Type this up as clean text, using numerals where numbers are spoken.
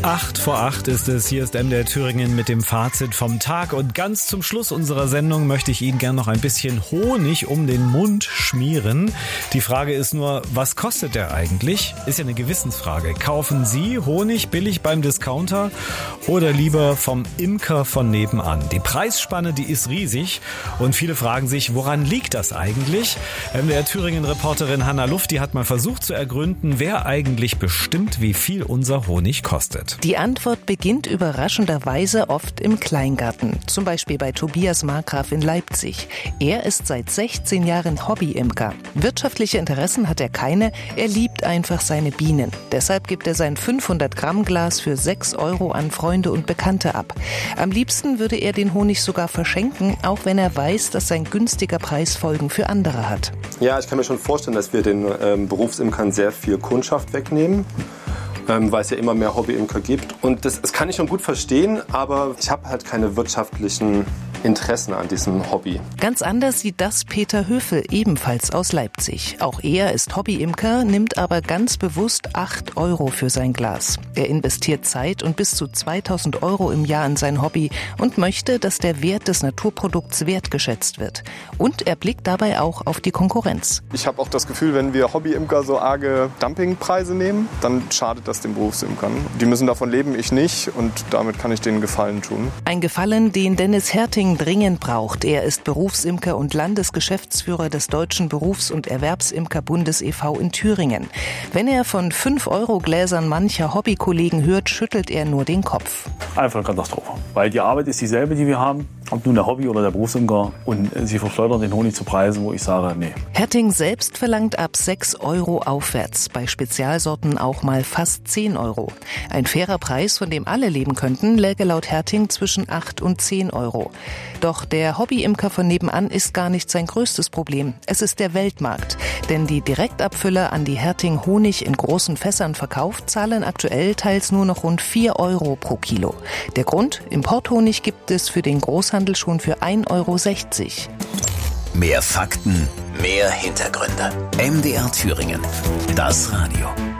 7:08 ist es. Hier ist MDR Thüringen mit dem Fazit vom Tag. Und ganz zum Schluss unserer Sendung möchte ich Ihnen gerne noch ein bisschen Honig um den Mund schmieren. Die Frage ist nur, was kostet der eigentlich? Ist ja eine Gewissensfrage. Kaufen Sie Honig billig beim Discounter oder lieber vom Imker von nebenan? Die Preisspanne, die ist riesig. Und viele fragen sich, woran liegt das eigentlich? MDR Thüringen-Reporterin Hanna Luft, die hat mal versucht zu ergründen, wer eigentlich bestimmt, wie viel unser Honig kostet. Die Antwort beginnt überraschenderweise oft im Kleingarten. Zum Beispiel bei Tobias Markgraf in Leipzig. Er ist seit 16 Jahren Hobbyimker. Wirtschaftliche Interessen hat er keine, er liebt einfach seine Bienen. Deshalb gibt er sein 500-Gramm-Glas für 6 € an Freunde und Bekannte ab. Am liebsten würde er den Honig sogar verschenken, auch wenn er weiß, dass sein günstiger Preis Folgen für andere hat. Ja, ich kann mir schon vorstellen, dass wir den Berufsimkern sehr viel Kundschaft wegnehmen, weil es ja immer mehr Hobbyimker gibt. Und das kann ich schon gut verstehen, aber ich habe halt keine wirtschaftlichen Interessen an diesem Hobby. Ganz anders sieht das Peter Höfel, ebenfalls aus Leipzig. Auch er ist Hobbyimker, nimmt aber ganz bewusst 8 € für sein Glas. Er investiert Zeit und bis zu 2.000 € im Jahr in sein Hobby und möchte, dass der Wert des Naturprodukts wertgeschätzt wird. Und er blickt dabei auch auf die Konkurrenz. Ich habe auch das Gefühl, wenn wir Hobbyimker so arge Dumpingpreise nehmen, dann schadet das den Berufsimkern. Die müssen davon leben, ich nicht, und damit kann ich denen Gefallen tun. Ein Gefallen, den Dennis Herting dringend braucht. Er ist Berufsimker und Landesgeschäftsführer des Deutschen Berufs- und Erwerbsimkerbundes e.V. in Thüringen. Wenn er von 5-€-Gläsern mancher Hobbykollegen hört, schüttelt er nur den Kopf. Einfach eine Katastrophe. Weil die Arbeit ist dieselbe, die wir haben. Ob nun der Hobby- oder der Berufsimker. Und sie verschleudern den Honig zu Preisen, wo ich sage, nee. Herting selbst verlangt ab 6 € aufwärts. Bei Spezialsorten auch mal fast 10 €. Ein fairer Preis, von dem alle leben könnten, läge laut Herting zwischen 8 und 10 €. Doch der Hobbyimker von nebenan ist gar nicht sein größtes Problem. Es ist der Weltmarkt. Denn die Direktabfüller, an die Herting Honig in großen Fässern verkauft, zahlen aktuell teils nur noch rund 4 € pro Kilo. Der Grund? Importhonig gibt es für den Großhandel schon für 1,60 €. Mehr Fakten, mehr Hintergründe. MDR Thüringen. Das Radio.